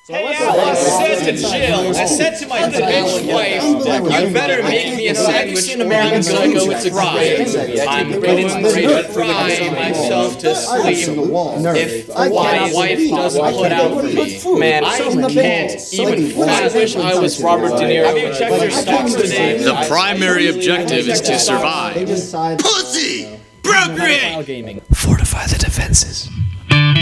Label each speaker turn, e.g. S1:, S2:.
S1: Hey, I said to Jill, I said to my bitch wife, you better make me a sandwich or I'm gonna go cry. I'm going to cry myself to sleep if my wife doesn't put out for me. Man, I can't even fathom. I wish I was Robert De Niro. Have you checked your stocks today?
S2: The primary objective is to survive.
S3: Pussy! Procreate!
S4: Fortify the defenses.